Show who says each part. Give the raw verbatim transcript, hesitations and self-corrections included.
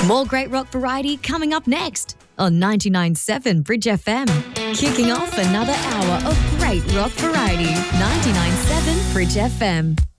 Speaker 1: More great rock variety coming up next on ninety-nine point seven Bridge F M. Kicking off another hour of great rock variety. ninety-nine point seven Bridge F M.